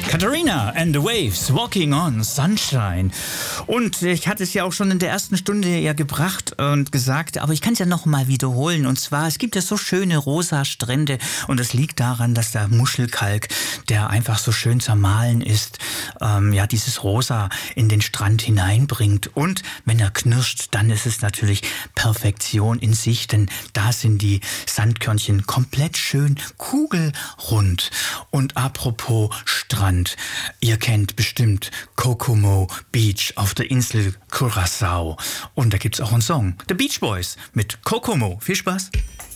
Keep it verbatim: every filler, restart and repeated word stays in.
Katharina and the Waves, Walking on Sunshine. Und ich hatte es ja auch schon in der ersten Stunde ja gebracht und gesagt, aber ich kann es ja noch mal wiederholen. Und zwar, es gibt ja so schöne rosa Strände und das liegt daran, dass der Muschelkalk, der einfach so schön zermahlen ist, ähm, ja, dieses Rosa in den Strand hineinbringt. Und wenn er knirscht, dann ist es natürlich Perfektion in sich, denn da sind die Sandkörnchen komplett schön kugelrund. Und apropos Strand, ihr kennt bestimmt Kokomo Beach auf der Insel Curaçao. Und da gibt's auch einen Song, The Beach Boys mit Kokomo. Viel Spaß!